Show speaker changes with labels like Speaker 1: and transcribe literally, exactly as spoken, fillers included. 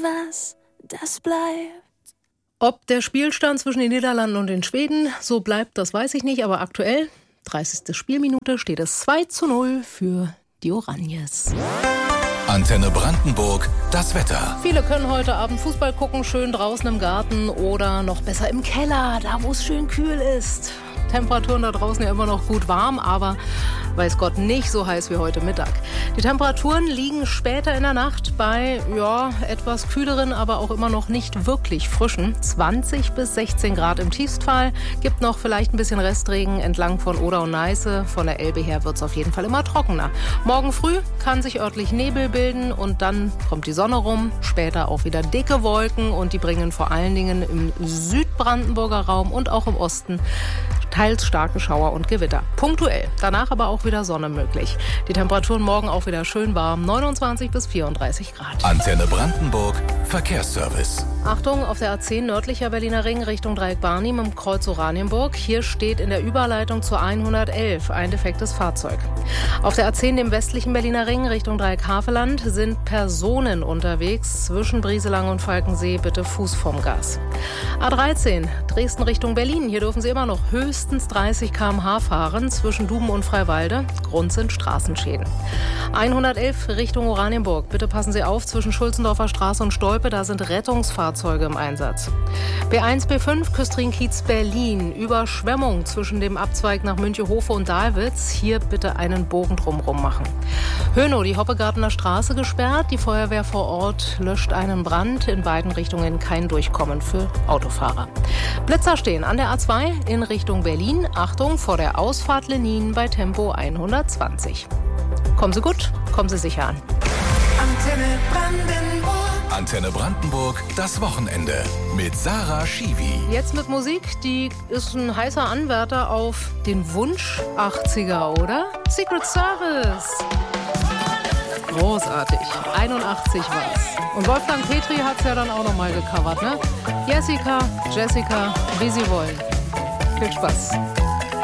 Speaker 1: was, das bleibt.
Speaker 2: Ob der Spielstand zwischen den Niederlanden und den Schweden so bleibt, das weiß ich nicht. Aber aktuell, dreißigste Spielminute, steht es zwei zu null für die Oranjes.
Speaker 3: Antenne Brandenburg, das Wetter.
Speaker 2: Viele können heute Abend Fußball gucken, schön draußen im Garten oder noch besser im Keller, da wo es schön kühl ist. Temperaturen da draußen ja immer noch gut warm, aber weiß Gott nicht so heiß wie heute Mittag. Die Temperaturen liegen später in der Nacht bei ja, etwas kühleren, aber auch immer noch nicht wirklich frischen zwanzig bis sechzehn Grad im Tiefstfall. Gibt noch vielleicht ein bisschen Restregen entlang von Oder und Neiße. Von der Elbe her wird es auf jeden Fall immer trockener. Morgen früh kann sich örtlich Nebel bilden und dann kommt die Sonne rum. Später auch wieder dicke Wolken und die bringen vor allen Dingen im Südbrandenburger Raum und auch im Osten teils starke Schauer und Gewitter. Punktuell. Danach aber auch wieder Sonne möglich. Die Temperaturen morgen auch wieder schön warm. neunundzwanzig bis vierunddreißig Grad.
Speaker 3: Antenne Brandenburg, Verkehrsservice.
Speaker 2: Achtung, auf der A zehn nördlicher Berliner Ring Richtung Dreieck Barnim im Kreuz Oranienburg. Hier steht in der Überleitung zur hundertelf ein defektes Fahrzeug. Auf der A zehn dem westlichen Berliner Ring Richtung Dreieck Havelland sind Personen unterwegs. Zwischen Brieselang und Falkensee bitte Fuß vom Gas. A dreizehn Dresden Richtung Berlin. Hier dürfen Sie immer noch höchstens dreißig Kilometer pro Stunde fahren zwischen Duben und Freiwalde. Grund sind Straßenschäden. hundertelf Richtung Oranienburg. Bitte passen Sie auf zwischen Schulzendorfer Straße und Stolpe. Da sind Rettungsfahrzeuge im Einsatz. B eins, B fünf Küstrin-Kiez Berlin. Überschwemmung zwischen dem Abzweig nach Münchehofe und Dahlwitz. Hier bitte einen Bogen drumherum machen. Hönow, die Hoppegartener Straße gesperrt. Die Feuerwehr vor Ort löscht einen Brand. In beiden Richtungen kein Durchkommen für Autofahrer. Blitzer stehen an der A zwei in Richtung Berlin. Achtung vor der Ausfahrt Lenin bei Tempo hundertzwanzig. Kommen Sie gut, kommen Sie sicher an.
Speaker 1: Antenne Brandenburg.
Speaker 3: Antenne Brandenburg, das Wochenende mit Sarah Schiwi.
Speaker 2: Jetzt mit Musik, die ist ein heißer Anwärter auf den Wunsch achtziger, oder? Secret Service. Großartig. einundachtzig war's. Und Wolfgang Petri hat's ja dann auch nochmal gecovert, ne? Jessica, Jessica, wie Sie wollen. Viel Spaß.